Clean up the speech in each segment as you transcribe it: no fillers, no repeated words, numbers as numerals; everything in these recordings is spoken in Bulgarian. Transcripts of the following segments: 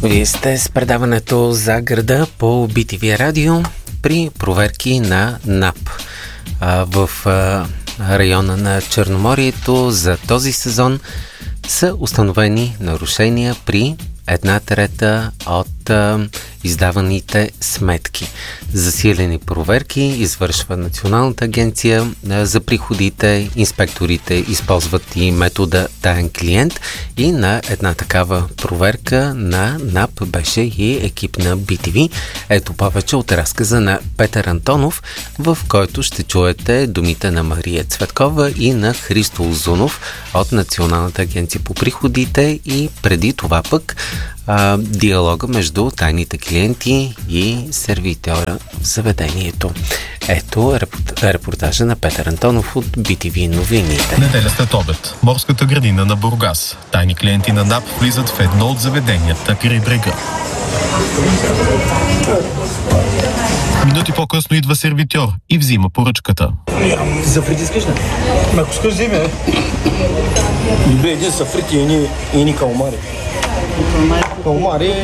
Вие сте с предаването за града по BTV радио при проверки на НАП. В района на Черноморието за този сезон са установени нарушения при 1/3 от издаваните сметки. Засилени проверки извършва Националната агенция за приходите. Инспекторите използват и метода таен клиент и на една такава проверка на НАП беше и екип на BTV. Ето повече от разказа на Петър Антонов, в който ще чуете думите на Мария Цветкова и на Христо Узунов от Националната агенция по приходите и преди това пък диалога между тайните клиенти и сервитьора в заведението. Ето репортажа на Петър Антонов от BTV новините. Неделя след обед. Морската градина на Бургас. Тайни клиенти на НАП влизат в едно от заведенията край брега. Минути по-късно идва сервитьор и взима поръчката. Зафрити искаш ли? Ако искаш, вземи, бе. Добре, един зафрити и ни калмари. Калмари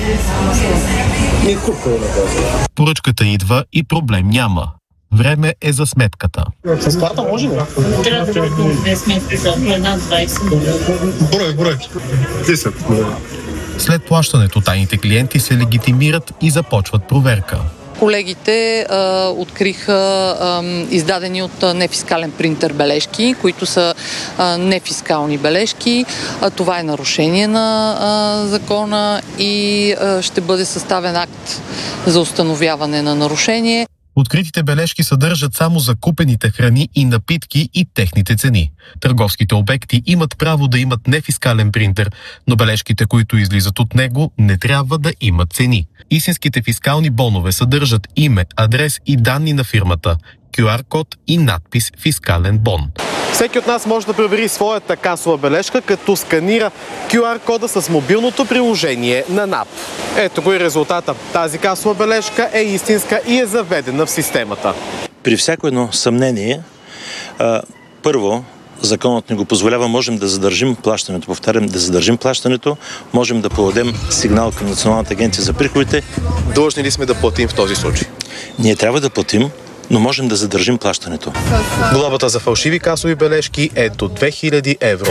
и хрупка да казва. Поръчката идва и проблем няма. Време е за сметката. С карта може ли? Трябва да бъде сметка за една 20. Брой. 10. След плащането тайните клиенти се легитимират и започват проверка. Колегите откриха издадени от нефискален принтер бележки, които са нефискални бележки. Това е нарушение на закона и ще бъде съставен акт за установяване на нарушение. Откритите бележки съдържат само закупените храни и напитки и техните цени. Търговските обекти имат право да имат нефискален принтер, но бележките, които излизат от него, не трябва да имат цени. Истинските фискални бонове съдържат име, адрес и данни на фирмата, QR-код и надпис «Фискален бон». Всеки от нас може да провери своята касова бележка, като сканира QR-кода с мобилното приложение на НАП. Ето го и резултата. Тази касова бележка е истинска и е заведена в системата. При всяко едно съмнение, първо, законът ни го позволява, можем да задържим плащането. Повтарям, да задържим плащането, можем да подадем сигнал към Националната агенция за приходите. Длъжни ли сме да платим в този случай? Ние трябва да платим, но можем да задържим плащането. Глобата за фалшиви касови бележки е до 2000 евро.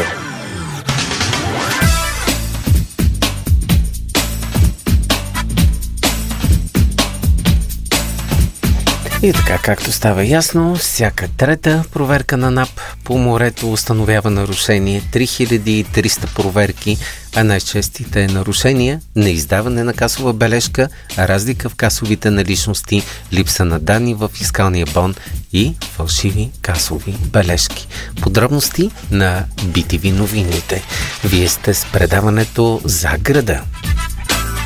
И така, както става ясно, всяка трета проверка на НАП по морето установява нарушение, 3300 проверки, а най-честите нарушения – неиздаване на касова бележка, разлика в касовите наличности, липса на данни в фискалния бон и фалшиви касови бележки. Подробности на BTV новините. Вие сте с предаването за града.